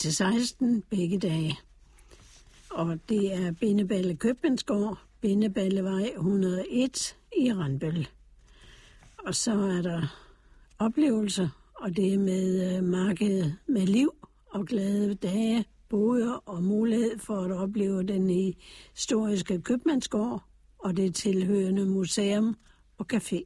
til 16 begge dage. Og det er Bindeballe Købmandsgård, Bindeballevej 101 i Randbøl. Og så er der oplevelser, og det er med markedet med liv og glade dage, boder og mulighed for at opleve den historiske Købmandsgård og det tilhørende museum og café.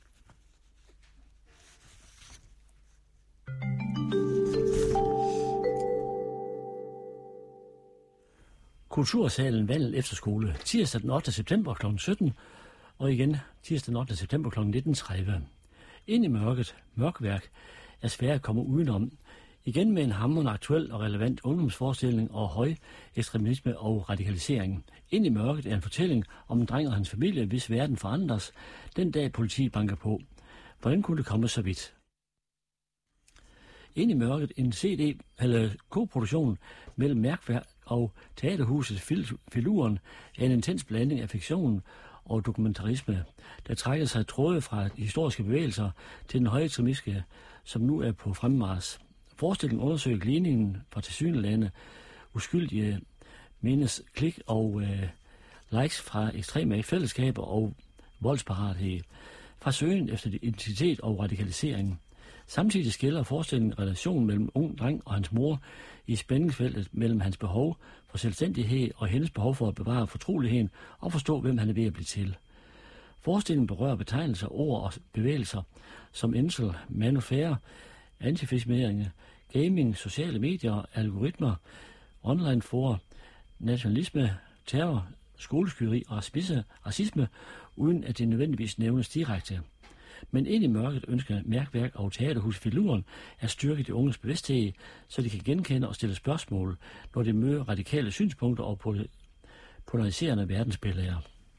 Kultursalen Vandel Efterskole, tirsdag den 8. september kl. 17, og igen tirsdag den 8. september kl. 19.30. Ind i mørket, mørkværk, er svært at komme udenom. Igen med en hamrende aktuel og relevant ungdomsforestilling og høj ekstremisme og radikalisering. Ind i mørket er en fortælling om en dreng og hans familie, hvis verden forandres, den dag politiet banker på. Hvordan kunne det komme så vidt? Ind i mørket, en CD eller koproduktion mellem Mærkværk og Teaterhuset Filuren, er en intens blanding af fiktion og dokumentarisme, der trækker sig tråde fra historiske bevægelser til den højekstremistiske, som nu er på fremmars. Forestillingen undersøger glidningen fra tilsyneladende uskyldige menes klik og likes fra ekstreme fællesskaber og voldsparathed, fra søgen efter identitet og radikalisering. Samtidig skiller forestillingen relationen mellem ung dreng og hans mor i spændingsfeltet mellem hans behov for selvstændighed og hendes behov for at bevare fortroligheden og forstå, hvem han er ved at blive til. Forestillingen berører betegnelser, ord og bevægelser som incel, manufære, antifascismering, gaming, sociale medier, algoritmer, online-forer, nationalisme, terror, skoleskyderi og racisme, uden at det nødvendigvis nævnes direkte. Men ind i mørket ønsker Mærkværk og Teaterhus Filuren at styrke de unges bevidsthed, så de kan genkende og stille spørgsmål, når de møder radikale synspunkter og polariserende verdensbilleder.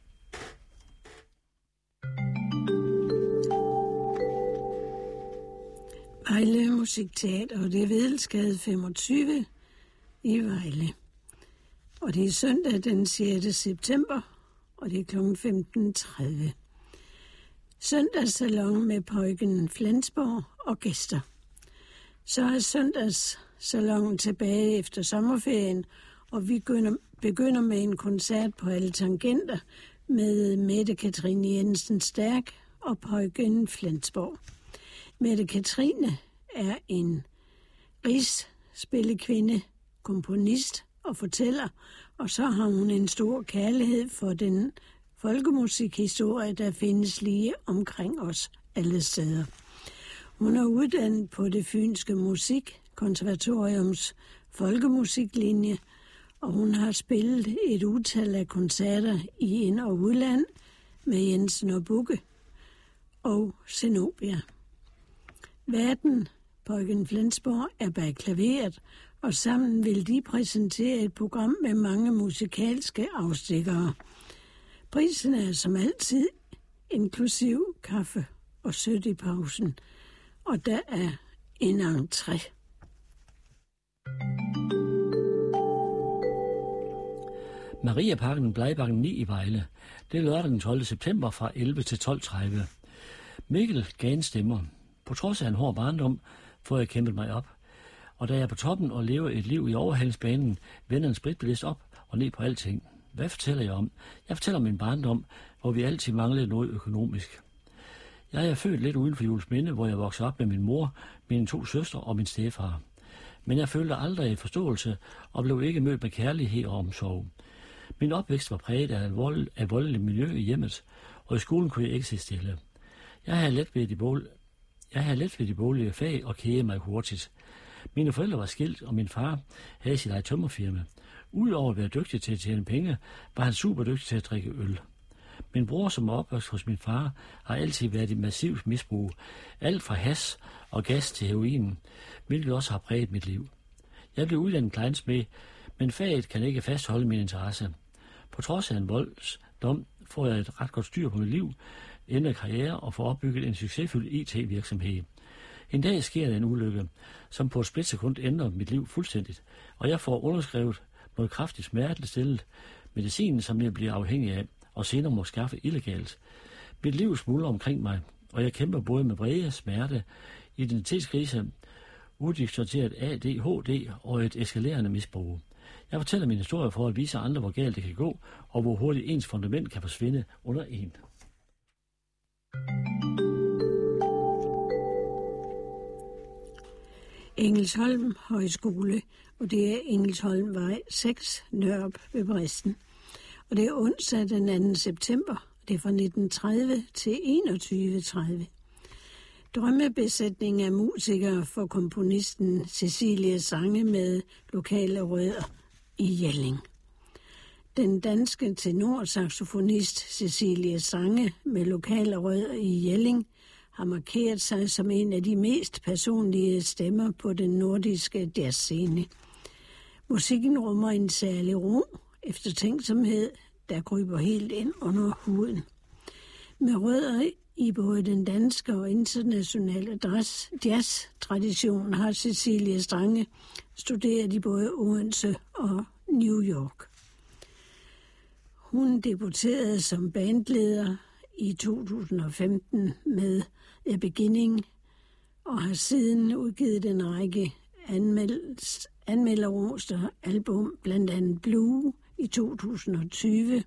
Vejle Musikteater, og det er Vedelsgade 25 i Vejle. Og det er søndag den 6. september, og det er kl. 15.30. Søndagssalon med Pøjken Flensborg og gæster. Så er søndagssalongen tilbage efter sommerferien, og vi begynder med en koncert på alle tangenter med Mette Katrine Jensen Stærk og Pøjken Flensborg. Mette Katrine er en rigsspillekvinde, komponist og fortæller, og så har hun en stor kærlighed for den folkemusikhistorie, der findes lige omkring os alle steder. Hun er uddannet på det Fynske Musikkonservatoriums folkemusiklinje, og hun har spillet et utal af koncerter i ind- og udland med Jensen og Bugge og Zenobia. Værten, Pøjken Flensborg, er bag klaveret, og sammen vil de præsentere et program med mange musikalske afstikkere. Prisen er som altid inklusiv kaffe og sødt i pausen, og der er en entré. Mariaparken, Blegbakken 9 i Vejle. Det er lørdag den 12. september fra 11 til 12.30. Mikkel Gane stemmer. På trods af en hård barndom får jeg kæmpet mig op. Og da jeg er på toppen og lever et liv i overhalsbanen, vender en spritbilist op og ned på alting. Hvad fortæller jeg om? Jeg fortæller om min barndom, hvor vi altid manglede noget økonomisk. Jeg er født lidt uden for Juelsminde, hvor jeg voksede op med min mor, mine 2 søstre og min stedfar. Men jeg følte aldrig forståelse og blev ikke mødt med kærlighed og omsorg. Min opvækst var præget af voldelig miljø i hjemmet, og i skolen kunne jeg ikke se stille. Jeg havde let ved de boglige fag og kædede mig hurtigt. Mine forældre var skilt, og min far havde sit eget tømmerfirma. Udover at være dygtig til at tjene penge, var han super dygtig til at drikke øl. Min bror, som var opvokset hos min far, har altid været i massivt misbrug. Alt fra hash og gas til heroin, hvilket også har præget mit liv. Jeg blev uddannet kleinsmed, men faget kan ikke fastholde min interesse. På trods af en voldsdom får jeg et ret godt styr på mit liv, ændrer karriere og får opbygget en succesfuld IT-virksomhed. En dag sker der en ulykke, som på et splitsekund ændrer mit liv fuldstændigt, og jeg får underskrevet noget kraftigt smertestillet medicin, som jeg bliver afhængig af, og senere må skaffe illegalt. Mit liv smuldrer omkring mig, og jeg kæmper både med vrede, smerte, identitetskrise, udissorteret ADHD og et eskalerende misbrug. Jeg fortæller min historie for at vise andre, hvor galt det kan gå, og hvor hurtigt ens fundament kan forsvinde under en. Engelsholm Højskole, og det er Engelsholmvej 6, Nørup ved Bristen. Og det er onsdag den 2. september, det er fra 1930 til 2130. Drømmebesætning af musikere for komponisten Cecilie Stange med lokale rødder i Jelling. Den danske tenorsaxofonist Cecilie Stange med lokale rødder i Jelling har markeret sig som en af de mest personlige stemmer på den nordiske jazzscene. Musikken rummer en særlig ro, eftertænksomhed, der kryber helt ind under huden. Med rødder i både den danske og internationale jazz-tradition har Cecilie Stange studeret i både Odense og New York. Hun debuterede som bandleder i 2015 med The Beginning og har siden udgivet en række anmelderroste album, blandt andet Blue i 2020,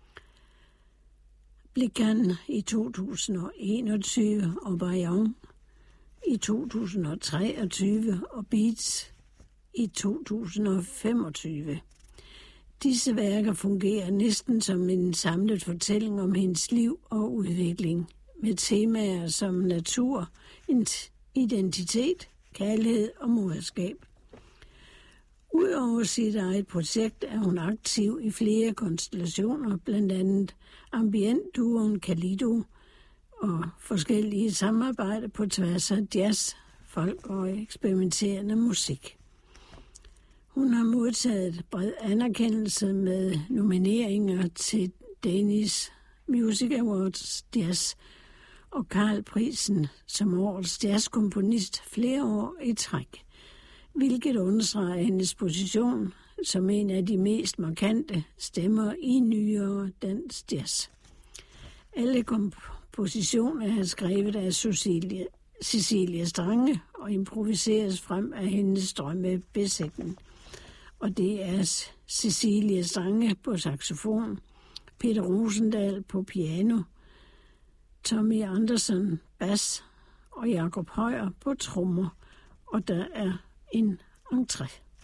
Blikan i 2021 og Bayon i 2023 og Beats i 2025. Disse værker fungerer næsten som en samlet fortælling om hendes liv og udvikling, med temaer som natur, identitet, kærlighed og moderskab. Udover sit eget projekt er hun aktiv i flere konstellationer, blandt andet ambient-duoen Calido og forskellige samarbejder på tværs af jazz, folk og eksperimenterende musik. Hun har modtaget bred anerkendelse med nomineringer til Danish Music Awards Jazz og Carl-prisen som årets jazzkomponist flere år i træk, hvilket understreger hendes position som en af de mest markante stemmer i nyere dansk jazz. Alle kompositioner er skrevet af Cecilie Stange og improviseres frem af hendes drømmebesætning. Og det er Cecilie Stange på saxofon, Peter Rosendahl på piano, Tommy Andersen bas og Jakob Højer på trommer, og der er en entré.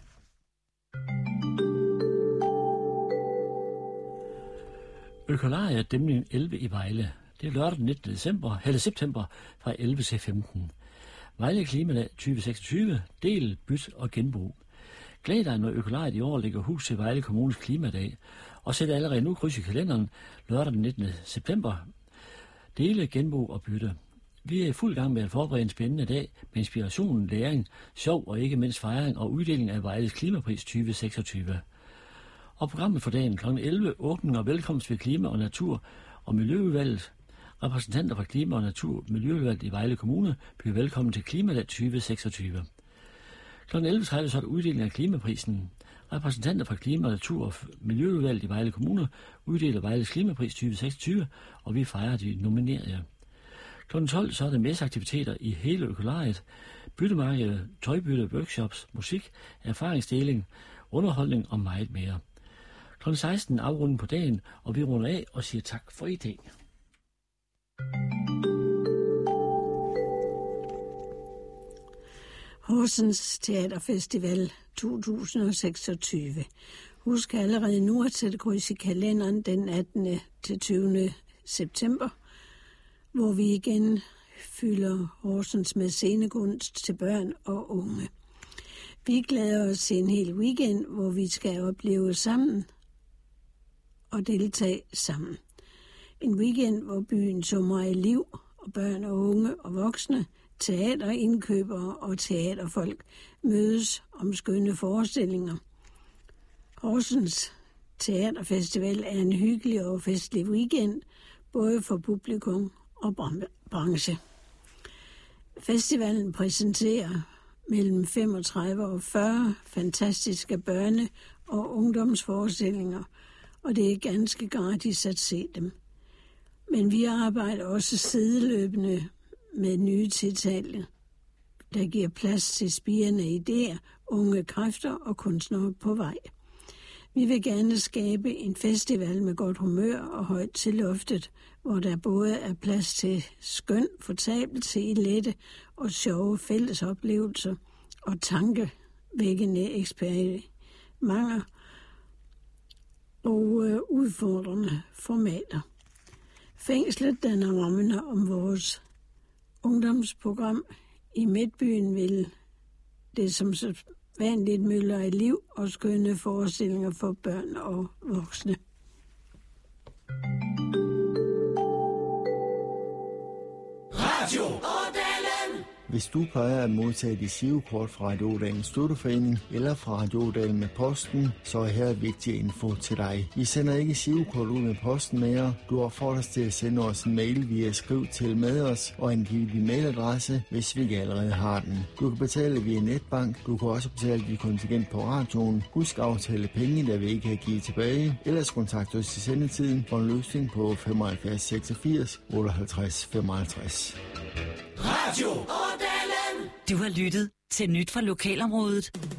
Økolaria Dæmning 11 i Vejle. Det er lørdag den 19. september fra 11 til 15. Vejle Klimadag 2026, del, byt og genbrug. Glæd dig, når Økolariet i år lægger hus til Vejle Kommunes Klimadag, og sæt allerede nu kryds i kalenderen lørdag den 19. september. Dele, genbrug og bytte. Vi er i fuld gang med at forberede en spændende dag med inspiration, læring, sjov og ikke mindst fejring og uddeling af Vejles Klimapris 2026. Og programmet for dagen kl. 11, åbning og velkomst ved Klima- og Natur- og Miljøudvalget. Repræsentanter fra Klima- og Natur- og Miljøudvalget i Vejle Kommune byder velkommen til Klimadag 2026. Kl. 11.30 så er der uddeling af Klimaprisen. Repræsentanter fra Klima- og Natur- og Miljøudvalget i Vejle Kommune uddeler Vejles Klimapris 2026, og vi fejrer de nominerede. Kl. 12 så er der messeaktiviteter i hele Økolariet, byttemarked, tøjbytte, workshops, musik, erfaringsdeling, underholdning og meget mere. Kl. 16 afrunden på dagen, og vi runder af og siger tak for i dag. Horsens Teaterfestival 2026. Husk allerede nu at sætte kryds i kalenderen den 18. til 20. september, hvor vi igen fylder Horsens med scenekunst til børn og unge. Vi glæder os til en hel weekend, hvor vi skal opleve sammen og deltage sammen. En weekend, hvor byen summer i liv, og børn og unge og voksne, teaterindkøbere og teaterfolk mødes om skønne forestillinger. Horsens Teaterfestival er en hyggelig og festlig weekend, både for publikum og branche. Festivalen præsenterer mellem 35 og 40 fantastiske børne- og ungdomsforestillinger, og det er ganske gratis at se dem. der giver plads til spirende idéer, unge kræfter og kunstnere på vej. Vi vil gerne skabe en festival med godt humør og højt til loftet, hvor der både er plads til skøn fortabelse i lette og sjove fællesoplevelser og tankevækkende eksperimenter og udfordrende formater. Fængslet danner rammerne om vores ungdomsprogram. I Midtbyen vil det som så vanligt møller i liv og skønne forestillinger for børn og voksne. Radio Ådalen! Hvis du plejer at modtage dit girokort fra Radio Ådalens Støtteforening eller fra Radio Ådalen med posten, så er her vigtig info til dig. Vi sender ikke girokort ud med posten mere. Du opfordres til at sende os en mail via skriv til med os og angive din mailadresse, hvis vi ikke allerede har den. Du kan betale via netbank. Du kan også betale dit kontingent på radioen. Husk at aftale penge, der vi ikke har givet tilbage. Ellers kontakt os til sendetiden for en løsning på 75 86 58 55. Radio Ådalen! Du har lyttet til Nyt fra Lokalområdet.